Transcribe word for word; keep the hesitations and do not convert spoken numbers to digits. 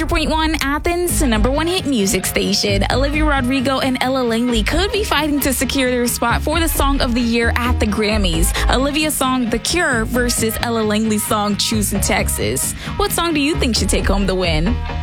hundred point one Athens, number one hit music station. Olivia Rodrigo and Ella Langley could be fighting to secure their spot for the Song of the Year at the Grammys. Olivia's song The Cure versus Ella Langley's song Choosing Texas. What song do you think should take home the win?